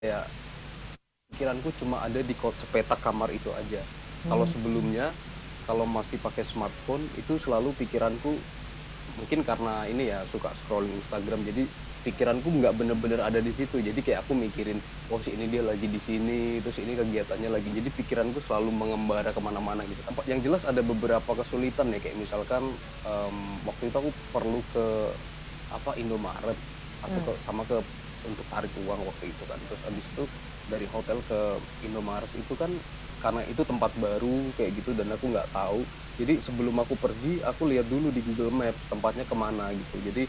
kayak pikiranku cuma ada di sepetak kamar itu aja. Kalau sebelumnya, kalau masih pakai smartphone itu selalu pikiranku, mungkin karena ini ya suka scrolling Instagram, jadi pikiranku nggak bener-bener ada di situ. Jadi kayak aku mikirin, oh si ini dia lagi di sini, terus ini kegiatannya lagi. Jadi pikiranku selalu mengembara kemana-mana gitu. Yang jelas ada beberapa kesulitan ya, kayak misalkan waktu itu aku perlu ke Indomaret, aku ke untuk tarik uang waktu itu kan. Terus abis itu dari hotel ke Indomaret itu kan, karena itu tempat baru kayak gitu dan aku nggak tahu, jadi sebelum aku pergi aku lihat dulu di Google Maps tempatnya kemana gitu. Jadi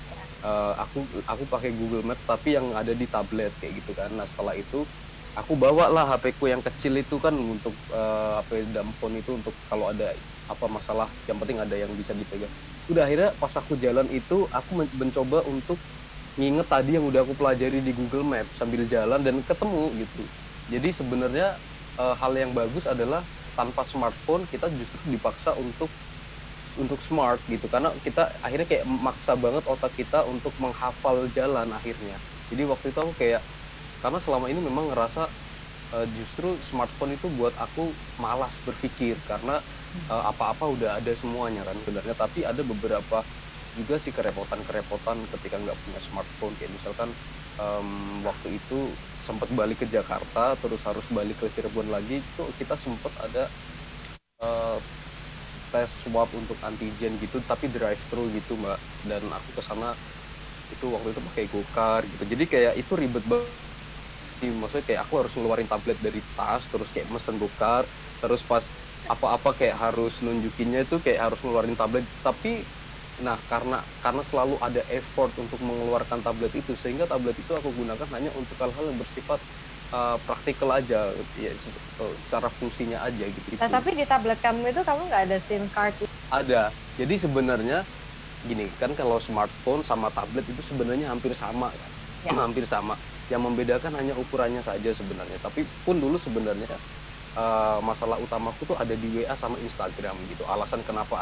aku pakai Google Maps tapi yang ada di tablet kayak gitu kan. Nah setelah itu aku bawa lah HP ku yang kecil itu kan untuk HP dumb phone itu, untuk kalau ada apa masalah yang penting ada yang bisa dipegang. Udah akhirnya pas aku jalan itu aku mencoba untuk nginget tadi yang udah aku pelajari di Google Maps sambil jalan dan ketemu gitu. Jadi sebenarnya hal yang bagus adalah tanpa smartphone kita justru dipaksa untuk smart gitu, karena kita akhirnya kayak maksa banget otak kita untuk menghafal jalan akhirnya. Jadi waktu itu aku kayak, karena selama ini memang ngerasa justru smartphone itu buat aku malas berpikir karena apa-apa udah ada semuanya kan sebenarnya. Tapi ada beberapa juga sih kerepotan-kerepotan ketika nggak punya smartphone, kayak misalkan waktu itu sempat balik ke Jakarta terus harus balik ke Cirebon lagi, itu kita sempat ada eh, tes swab untuk antigen gitu tapi drive thru gitu mbak, dan aku kesana itu waktu itu pakai gokar gitu. Jadi kayak itu ribet banget, maksudnya kayak aku harus ngeluarin tablet dari tas terus kayak mesen gokar, terus pas apa-apa kayak harus nunjukinnya itu kayak harus ngeluarin tablet. Tapi nah karena selalu ada effort untuk mengeluarkan tablet itu, sehingga tablet itu aku gunakan hanya untuk hal-hal yang bersifat praktikal aja ya, secara fungsinya aja gitu. Nah, tapi di tablet kamu itu kamu nggak ada SIM card? Ada. Jadi sebenarnya gini kan, kalau smartphone sama tablet itu sebenarnya hampir sama kan. Ya. Hampir sama. Yang membedakan hanya ukurannya saja sebenarnya. Tapi pun dulu sebenarnya masalah utamaku tuh ada di WA sama Instagram gitu. Alasan kenapa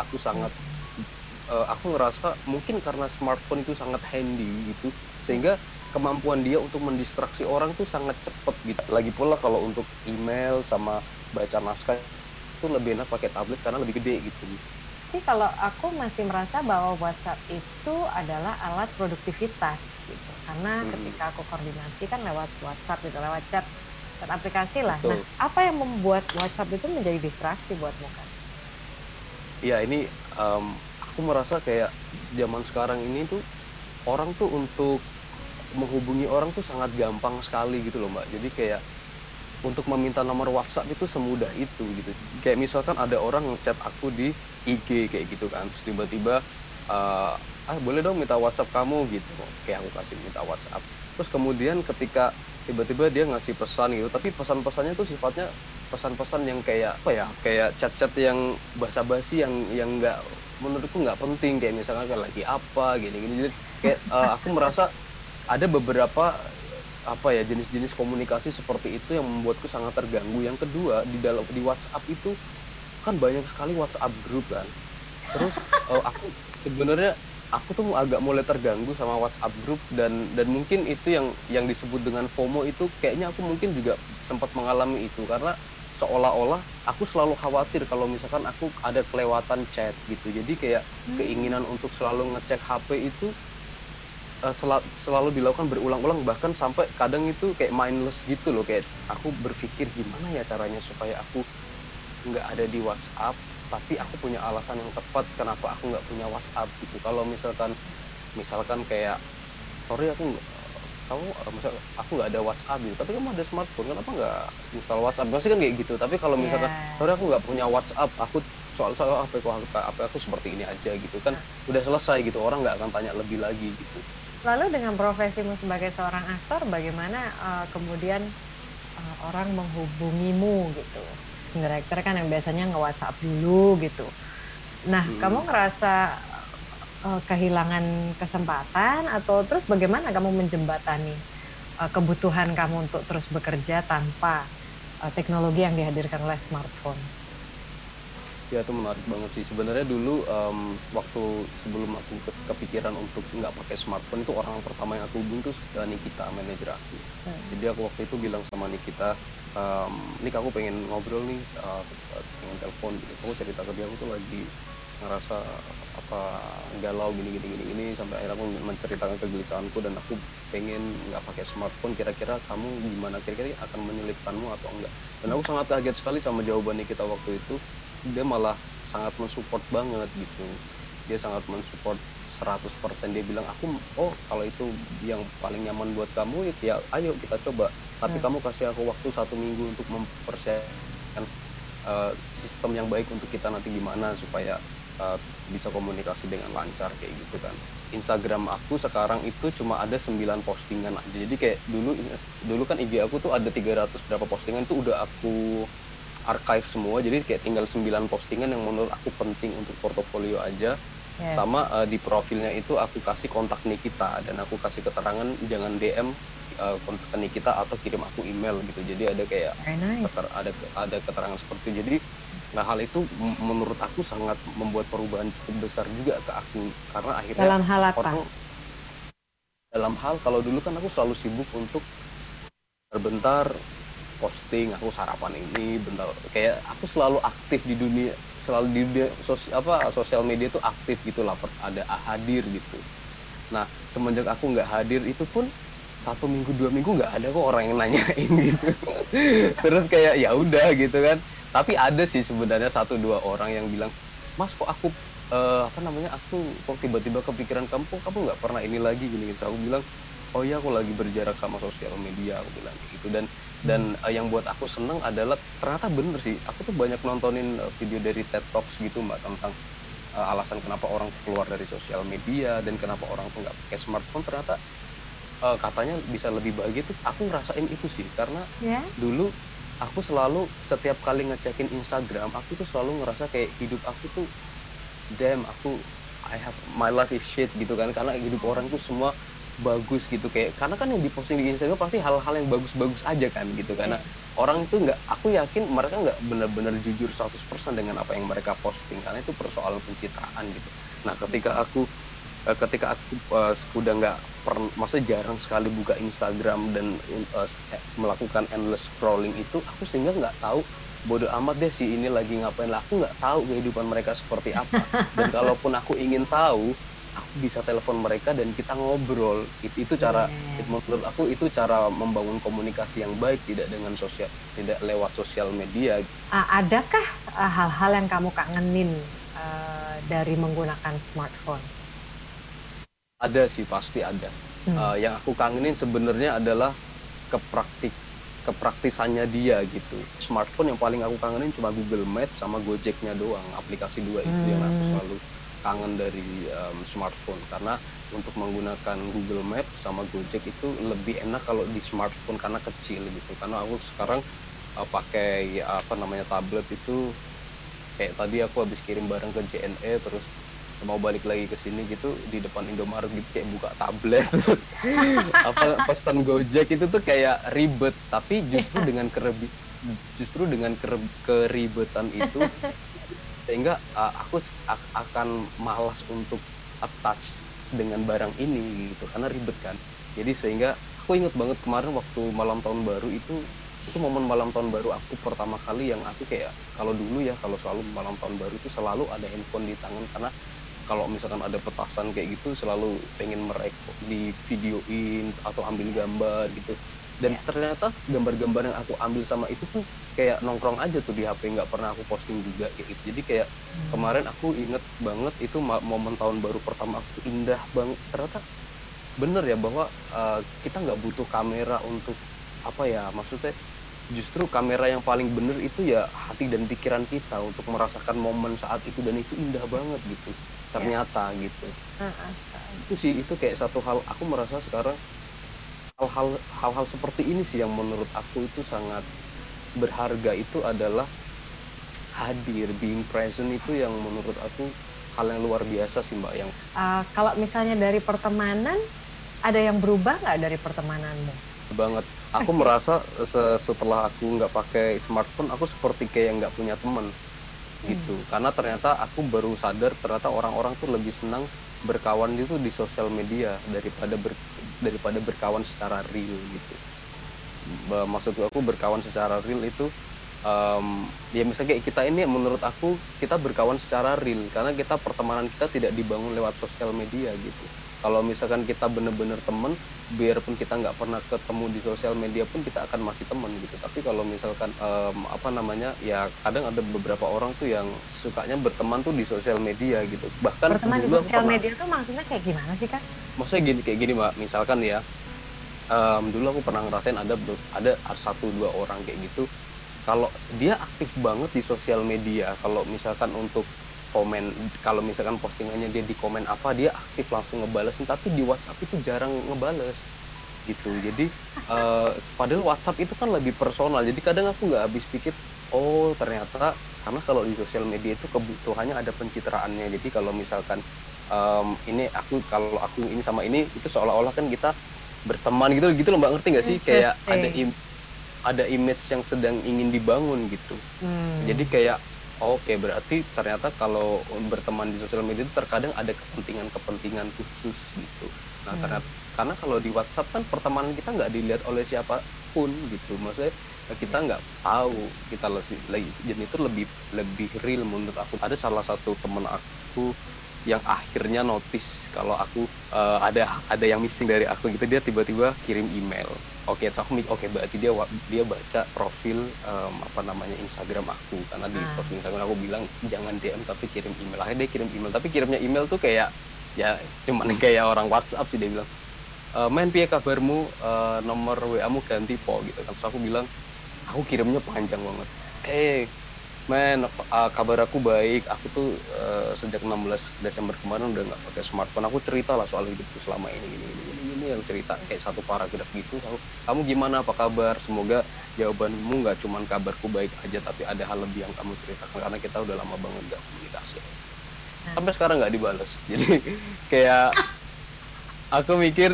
aku ngerasa mungkin karena smartphone itu sangat handy gitu, sehingga kemampuan dia untuk mendistraksi orang tuh sangat cepet gitu. Lagi pula kalau untuk email sama baca naskah itu lebih enak pakai tablet karena lebih gede gitu. Tapi kalau aku masih merasa bahwa WhatsApp itu adalah alat produktivitas gitu. Karena Hmm, ketika aku koordinasi kan lewat WhatsApp gitu, lewat chat dan aplikasi lah. Nah, betul. apa yang membuat WhatsApp itu menjadi distraksi buatmu kan? Ya ini aku merasa kayak zaman sekarang ini tuh orang tuh untuk menghubungi orang tuh sangat gampang sekali gitu loh mbak. Jadi kayak untuk meminta nomor WhatsApp itu semudah itu gitu. Kayak misalkan ada orang ngechat aku di IG kayak gitu kan, terus tiba-tiba boleh dong minta WhatsApp kamu gitu, kayak aku kasih minta WhatsApp. Terus kemudian ketika tiba-tiba dia ngasih pesan gitu, tapi pesan-pesannya tuh sifatnya pesan-pesan yang kayak apa ya, kayak chat-chat yang basa-basi yang nggak, menurutku nggak penting, kayak misalkan kayak lagi apa gini-gini. Jadi kayak aku merasa ada beberapa jenis-jenis komunikasi seperti itu yang membuatku sangat terganggu. Yang kedua, di WhatsApp itu kan banyak sekali WhatsApp grup kan. Terus aku sebenarnya aku tuh agak mulai terganggu sama WhatsApp grup, dan mungkin itu yang disebut dengan FOMO itu, kayaknya aku mungkin juga sempat mengalami itu, karena seolah-olah aku selalu khawatir kalau misalkan aku ada kelewatan chat gitu. Jadi kayak keinginan untuk selalu ngecek HP itu selalu dilakukan berulang-ulang, bahkan sampai kadang itu kayak mindless gitu loh. Kayak aku berpikir gimana ya caranya supaya aku nggak ada di WhatsApp tapi aku punya alasan yang tepat kenapa aku nggak punya WhatsApp gitu. Kalau misalkan kayak, sorry aku kamu misal aku nggak ada WhatsApp gitu, tapi kamu ada smartphone kenapa nggak install WhatsApp, pasti kan kayak gitu. Tapi kalau Ya. misalkan sorry aku nggak punya WhatsApp, aku soal apa aku seperti ini aja gitu kan, udah selesai gitu, orang nggak akan tanya lebih lagi gitu. Lalu dengan profesimu sebagai seorang aktor, bagaimana kemudian orang menghubungimu gitu? Director kan yang biasanya nge-WhatsApp dulu gitu. Nah, kamu Hmm. ngerasa kehilangan kesempatan atau terus bagaimana kamu menjembatani kebutuhan kamu untuk terus bekerja tanpa teknologi yang dihadirkan oleh smartphone? Ya itu menarik banget sih. Sebenarnya dulu waktu sebelum aku kepikiran untuk nggak pakai smartphone itu orang pertama yang aku hubungi tuh Nikita, manajer aku. Jadi aku waktu itu bilang sama Nikita, Nik aku pengen ngobrol nih, pengen telepon. Gitu. Aku cerita ke dia aku tuh lagi ngerasa apa galau gini gini gini gini sampai akhirnya aku menceritakan kegelisahanku dan aku pengen nggak pakai smartphone. Kira-kira kamu gimana? Kira-kira akan menyulitkanmu atau enggak? Dan aku sangat kaget sekali sama jawaban Nikita waktu itu. Dia malah sangat mensupport banget gitu, dia sangat mensupport 100%. Dia bilang kalau itu yang paling nyaman buat kamu ya ayo kita coba, tapi kamu kasih aku waktu 1 minggu untuk mempersiapkan sistem yang baik untuk kita nanti gimana supaya bisa komunikasi dengan lancar kayak gitu kan. Instagram aku sekarang itu cuma ada 9 postingan aja, jadi kayak dulu kan IG aku tuh ada 300 berapa postingan, itu udah aku archive semua, jadi kayak tinggal 9 postingan yang menurut aku penting untuk portofolio aja. Yes. Sama di profilnya itu aku kasih kontak Nikita dan aku kasih keterangan jangan DM kontak Nikita atau kirim aku email gitu. Jadi ada kayak Nice. ada keterangan seperti itu. Jadi nah hal itu menurut aku sangat membuat perubahan cukup besar juga ke aku, karena akhirnya Dalam hal apa? orang dalam hal kalau dulu kan aku selalu sibuk untuk bentar posting aku sarapan ini bentar, kayak aku selalu aktif di dunia, selalu di dunia sosial media tuh aktif gitu lah, ada hadir gitu. Nah semenjak aku nggak hadir itu pun 1 minggu 2 minggu nggak ada kok orang yang nanyain gitu. Terus kayak ya udah gitu kan, tapi ada sih sebenarnya 1-2 orang yang bilang, Mas kok aku aku kok tiba-tiba kepikiran kamu, kok kamu nggak pernah ini lagi gini gitu. Aku bilang oh iya aku lagi berjarak sama sosial media, aku bilang gitu. Dan yang buat aku seneng adalah ternyata bener sih, aku tuh banyak nontonin video dari TED Talks gitu mbak tentang alasan kenapa orang keluar dari sosial media dan kenapa orang tuh nggak pakai smartphone. Ternyata katanya bisa lebih bahagia tuh, aku ngerasain itu sih karena dulu aku selalu setiap kali ngecekin Instagram aku tuh selalu ngerasa kayak hidup aku tuh damn, I have my life is shit gitu kan, karena hidup orang tuh semua bagus gitu, kayak karena kan yang diposting di Instagram pasti hal-hal yang bagus-bagus aja kan gitu, karena orang itu nggak, aku yakin mereka nggak benar-benar jujur 100% dengan apa yang mereka posting, karena itu persoalan pencitraan gitu. Nah ketika aku udah nggak maksudnya jarang sekali buka Instagram dan melakukan endless scrolling itu, aku sehingga nggak tahu, bodo amat deh si ini lagi ngapain lah, aku nggak tahu kehidupan mereka seperti apa. Dan kalaupun aku ingin tahu, aku bisa telepon mereka dan kita ngobrol. Itu cara, menurut aku itu cara membangun komunikasi yang baik, tidak lewat sosial media. Adakah hal-hal yang kamu kangenin dari menggunakan smartphone? Ada sih, pasti ada. Yang aku kangenin sebenarnya adalah kepraktisannya dia gitu. Smartphone yang paling aku kangenin cuma Google Maps sama Gojeknya doang, aplikasi 2 itu yang aku selalu kangen dari smartphone, karena untuk menggunakan Google Maps sama Gojek itu lebih enak kalau di smartphone karena kecil gitu. Karena aku sekarang pakai tablet itu, kayak tadi aku habis kirim barang ke JNE terus mau balik lagi ke sini gitu, di depan Indomaret gitu kayak buka tablet pesan Gojek itu tuh kayak ribet, tapi justru dengan keribetan itu sehingga aku akan malas untuk attach dengan barang ini gitu karena ribet kan. Jadi sehingga aku inget banget kemarin waktu malam tahun baru itu momen malam tahun baru aku pertama kali yang aku kayak, kalau dulu ya kalau selalu malam tahun baru itu selalu ada handphone di tangan, karena kalau misalkan ada petasan kayak gitu selalu pengen di videoin atau ambil gambar gitu. Dan ternyata gambar-gambar yang aku ambil sama itu tuh kayak nongkrong aja tuh di HP, nggak pernah aku posting juga kayak gitu. Jadi kayak kemarin aku inget banget itu momen tahun baru pertama aku, indah banget. Ternyata bener ya bahwa kita nggak butuh kamera untuk maksudnya justru kamera yang paling bener itu ya hati dan pikiran kita untuk merasakan momen saat itu, dan itu indah banget gitu ternyata gitu. Itu sih, itu kayak satu hal aku merasa sekarang hal-hal seperti ini sih yang menurut aku itu sangat berharga, itu adalah hadir, being present, itu yang menurut aku hal yang luar biasa sih mbak. Yang kalau misalnya dari pertemanan, ada yang berubah nggak dari pertemananmu? Banget, aku merasa setelah aku nggak pakai smartphone aku seperti kayak nggak punya teman. gitu. Karena ternyata aku baru sadar ternyata orang-orang tuh lebih senang berkawan itu di sosial media daripada berkawan secara real gitu. Maksud aku berkawan secara real itu ya misalnya kayak kita ini, menurut aku kita berkawan secara real karena kita pertemanan kita tidak dibangun lewat sosial media gitu. Kalau misalkan kita bener-bener temen, biarpun kita nggak pernah ketemu di sosial media pun kita akan masih temen gitu. Tapi kalau misalkan apa namanya, ya kadang ada beberapa orang tuh yang sukanya berteman tuh di sosial media gitu. Bahkan Berteman di dulu aku sosial pernah, media tuh maksudnya kayak gimana sih, Kak? maksudnya gini, kayak gini mbak, misalkan ya, dulu aku pernah ngerasain ada satu dua orang kayak gitu. Kalau dia aktif banget di sosial media, kalau misalkan untuk komen, kalau misalkan postingannya dia di komen apa, dia aktif langsung ngebalesin, tapi di WhatsApp itu jarang ngebales gitu. Jadi padahal WhatsApp itu kan lebih personal, jadi kadang aku nggak habis pikir, oh ternyata karena kalau di sosial media itu kebutuhannya ada pencitraannya. Jadi kalau misalkan ini kalau aku ini sama ini, itu seolah-olah kan kita berteman gitu gitu loh mbak, ngerti nggak sih, kayak Interesting. ada image yang sedang ingin dibangun gitu. Jadi Hmm. kayak oke, berarti ternyata kalau berteman di sosial media itu terkadang ada kepentingan-kepentingan khusus gitu. Nah, Hmm. karena kalau di WhatsApp kan pertemanan kita nggak dilihat oleh siapapun gitu. Maksudnya kita Ya. nggak tahu kita lagi, jadi itu lebih lebih real menurut aku. Ada salah satu temen aku yang akhirnya notice kalau aku ada yang missing dari aku gitu, dia tiba-tiba kirim email. Oke, so aku mikir, oke berarti dia baca profil apa namanya Instagram aku, karena di Ah. profil Instagram aku bilang jangan DM tapi kirim email. Akhirnya dia kirim email, tapi kirimnya email tuh kayak ya cuman kayak orang WhatsApp sih. Dia bilang, "Men piye kabarmu, nomor WA-mu ganti po," gitu kan. Terus aku bilang, aku kirimnya panjang banget. Men, kabar aku baik. Aku tuh sejak 16 Desember kemarin udah nggak pakai smartphone. Aku cerita lah soal hidupku selama ini, gini, yang cerita kayak satu paragraf gitu. Kamu gimana? Apa kabar? Semoga jawabanmu nggak cuman kabarku baik aja, tapi ada hal lebih yang kamu ceritakan karena kita udah lama banget nggak komunikasi. Nah. Sampai sekarang nggak dibales. Jadi kayak aku mikir,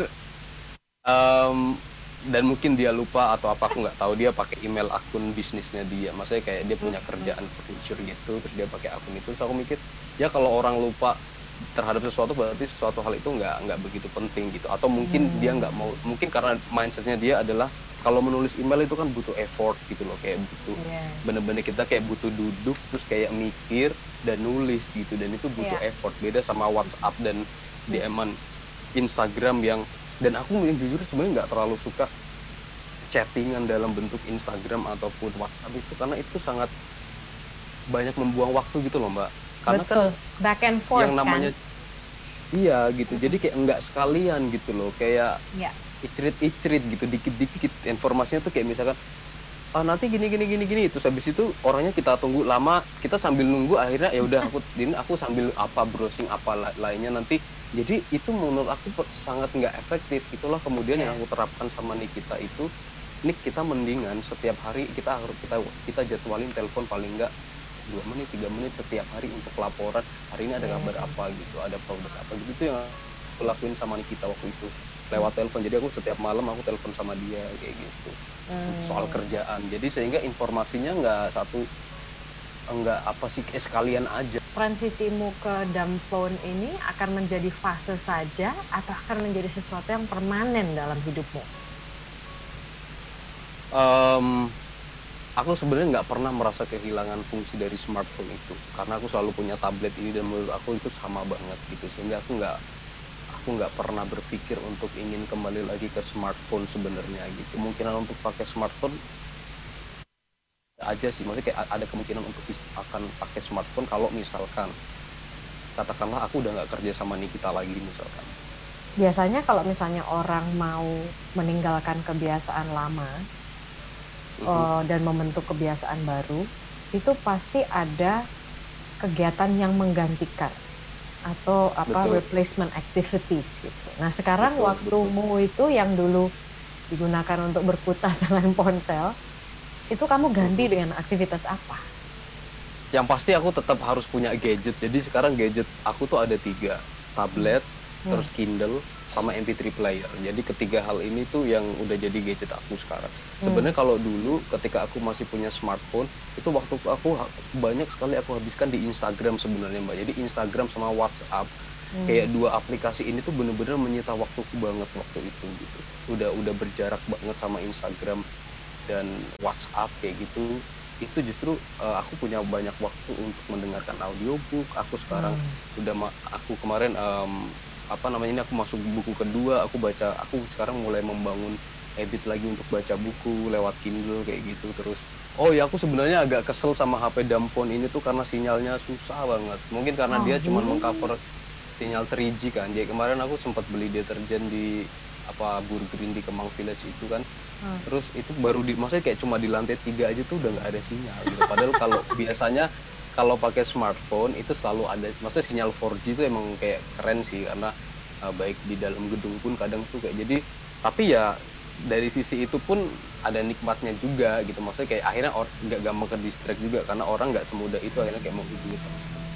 Mmm, dan mungkin dia lupa atau apa, aku nggak tahu, dia pakai email akun bisnisnya dia. Maksudnya kayak dia punya kerjaan furniture gitu, terus dia pakai akun itu. Terus aku mikir, ya kalau orang lupa terhadap sesuatu berarti sesuatu hal itu nggak begitu penting gitu. Atau mungkin dia nggak mau, mungkin karena mindsetnya dia adalah kalau menulis email itu kan butuh effort gitu loh, kayak butuh Iya. bener-bener kita kayak butuh duduk terus kayak mikir dan nulis gitu, dan itu butuh Iya. effort. Beda sama WhatsApp dan DM-an Instagram yang, dan aku yang jujur sebenarnya nggak terlalu suka chattingan dalam bentuk Instagram ataupun WhatsApp itu, karena itu sangat banyak membuang waktu gitu loh mbak. Karena kan Betul. Back and forth yang kan? namanya, iya gitu, jadi kayak nggak sekalian gitu loh, kayak Ya. icrit-icrit gitu, dikit-dikit informasinya tuh, kayak misalkan nanti gini gini gini gini, terus habis itu orangnya kita tunggu lama, kita sambil nunggu akhirnya ya udah aku sambil apa browsing apa lainnya nanti. Jadi itu menurut aku sangat nggak efektif. Itulah kemudian yang Oke. aku terapkan sama Nikita itu, Nik, kita mendingan setiap hari kita jadwalin telepon paling nggak 2 menit 3 menit setiap hari untuk laporan hari ini ada kabar Hmm. apa gitu, ada progres apa gitu. Itu yang aku lakuin sama Nikita waktu itu, lewat telepon. Jadi aku setiap malam aku telepon sama dia kayak gitu soal Hmm. kerjaan. Jadi sehingga informasinya nggak apa sih, kayak sekalian aja. Transisimu ke dumb phone ini akan menjadi fase saja atau akan menjadi sesuatu yang permanen dalam hidupmu? Em, aku sebenarnya nggak pernah merasa kehilangan fungsi dari smartphone itu karena aku selalu punya tablet ini, dan menurut aku itu sama banget gitu, sehingga aku nggak pernah berpikir untuk ingin kembali lagi ke smartphone sebenarnya gitu. Kemungkinan untuk pakai smartphone aja sih, maksudnya kayak ada kemungkinan untuk akan pakai smartphone kalau misalkan katakanlah aku udah nggak kerja sama Nikita lagi misalkan. Biasanya kalau misalnya orang mau meninggalkan kebiasaan lama Mhm, dan membentuk kebiasaan baru, itu pasti ada kegiatan yang menggantikan atau apa betul replacement activities gitu. Nah, sekarang betul betul. waktumu itu yang dulu digunakan untuk berkutat dengan ponsel, itu kamu ganti Mhm. dengan aktivitas apa? Yang pasti aku tetap harus punya gadget. Jadi sekarang gadget aku tuh ada 3, Hmm. tablet, Hmm. terus Kindle, sama MP3 player. Jadi ketiga hal ini tuh yang udah jadi gadget aku sekarang. Hmm. Sebenarnya kalau dulu ketika aku masih punya smartphone, itu waktu aku banyak sekali aku habiskan di Instagram sebenarnya Mbak. Jadi Instagram sama WhatsApp, kayak dua aplikasi ini tuh bener-bener menyita waktuku banget waktu itu gitu. Udah berjarak banget sama Instagram dan WhatsApp kayak gitu. Itu justru aku punya banyak waktu untuk mendengarkan audiobook. Aku sekarang aku kemarin apa namanya ini aku masuk buku kedua, aku sekarang mulai membangun habit lagi untuk baca buku lewat Kindle kayak gitu. Terus oh ya, aku sebenarnya agak kesel sama HP Dampon ini tuh karena sinyalnya susah banget. Mungkin karena Oh, dia cuma really? mengcover sinyal 3G kan. Jadi kemarin aku sempat beli deterjen di apa Burgreen di Kemang Village itu kan. Hmm. Terus itu baru maksudnya kayak cuma di lantai 3 aja tuh udah nggak ada sinyal gitu. Padahal kalau biasanya kalau pakai smartphone itu selalu ada, maksudnya sinyal 4G itu emang kayak keren sih karena baik di dalam gedung pun kadang tuh kayak jadi. Tapi ya dari sisi itu pun ada nikmatnya juga gitu, maksudnya kayak akhirnya nggak gampang ke distract juga karena orang nggak semudah itu akhirnya kayak menghubungi teman.